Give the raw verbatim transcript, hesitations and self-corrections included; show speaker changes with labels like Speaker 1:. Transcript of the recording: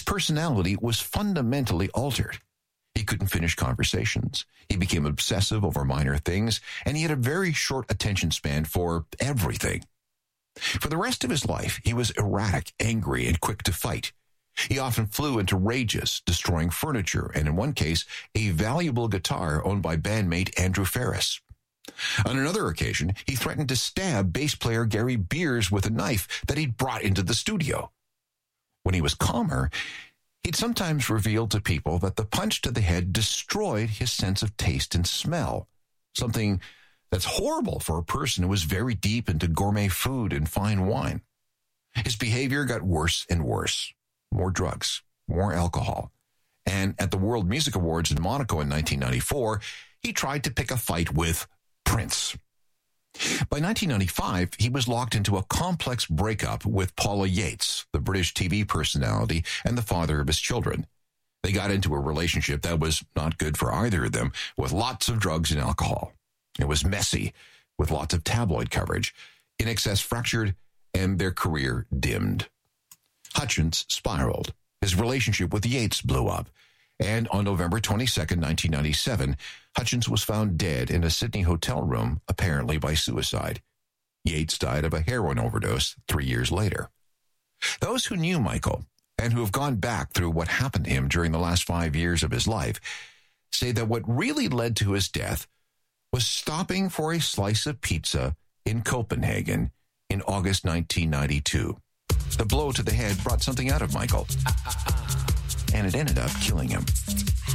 Speaker 1: personality was fundamentally altered. He couldn't finish conversations. He became obsessive over minor things, and he had a very short attention span for everything. For the rest of his life, he was erratic, angry, and quick to fight. He often flew into rages, destroying furniture, and in one case, a valuable guitar owned by bandmate Andrew Ferris. On another occasion, he threatened to stab bass player Gary Beers with a knife that he'd brought into the studio. When he was calmer, he'd sometimes reveal to people that the punch to the head destroyed his sense of taste and smell, something that's horrible for a person who was very deep into gourmet food and fine wine. His behavior got worse and worse. More drugs, more alcohol. And at the World Music Awards in Monaco in nineteen ninety-four, he tried to pick a fight with Prince. By nineteen ninety-five, he was locked into a complex breakup with Paula Yates, the British T V personality and the father of his children. They got into a relationship that was not good for either of them, with lots of drugs and alcohol. It was messy, with lots of tabloid coverage. In excess fractured, and their career dimmed. Hutchins spiraled. His relationship with Yates blew up. And on November twenty-second, nineteen ninety-seven, Hutchins was found dead in a Sydney hotel room, apparently by suicide. Yates died of a heroin overdose three years later. Those who knew Michael, and who have gone back through what happened to him during the last five years of his life, say that what really led to his death was stopping for a slice of pizza in Copenhagen in August nineteen ninety-two. The blow to the head brought something out of Michael, and it ended up killing him.